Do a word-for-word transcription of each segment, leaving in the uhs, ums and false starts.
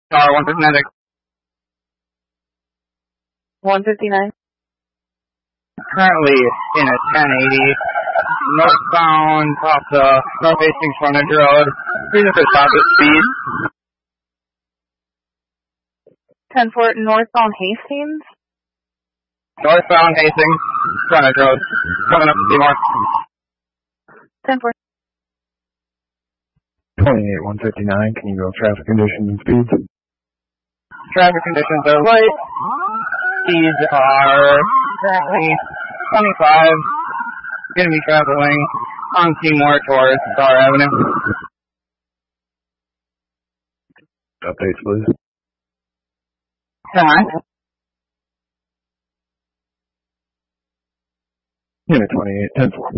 Star one fifty-nine. one fifty-nine. Currently in a ten eighty. Northbound off the North Hastings frontage road. Reason for stop at speed. ten four northbound Hastings. Northbound Hastings frontage road. Coming up to Seymour. ten four. twenty-eight one fifty-nine, can you go traffic conditions and speeds? Traffic conditions are light. Speeds are currently twenty-five. Going to be traveling on Seymour towards Star Avenue. Updates, please. Time. Unit twenty-eight ten four.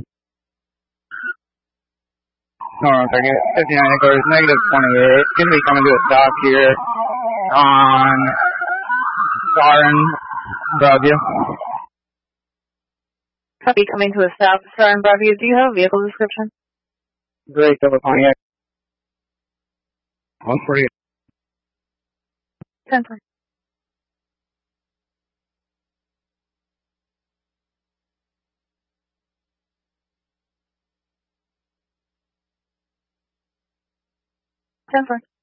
Normal target, fifty-nine acres, negative twenty-eight. Going to be coming to a stop here on Star and Broadview. Copy, coming to a stop. Star and Broadview. Do you have a vehicle description? Great, over Pontiac. one forty-eight. ten four. ten four.